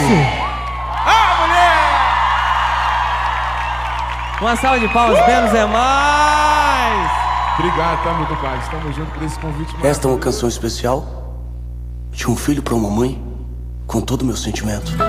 Uma salva de palmas, menos é mais. Obrigado, tá, meu compadre? Estamos juntos por esse convite. Esta é uma canção especial de um filho para uma mãe, com todo o meu sentimento.